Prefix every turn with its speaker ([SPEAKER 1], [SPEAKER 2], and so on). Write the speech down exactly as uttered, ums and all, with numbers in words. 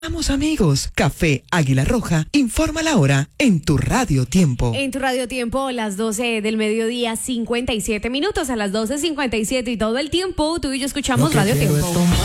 [SPEAKER 1] Vamos amigos, Café Águila Roja informa la hora en tu Radio Tiempo.
[SPEAKER 2] En tu Radio Tiempo, las doce del mediodía, cincuenta y siete minutos, a las doce cincuenta y siete y todo el tiempo, tú y yo escuchamos Radio Tiempo.